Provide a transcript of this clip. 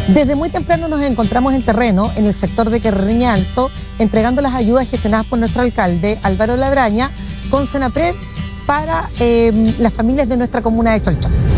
Desde muy temprano nos encontramos en terreno, en el sector de Querreña Alto, entregando las ayudas gestionadas por nuestro alcalde Álvaro Labraña con Senapred para las familias de nuestra comuna de Cholchón.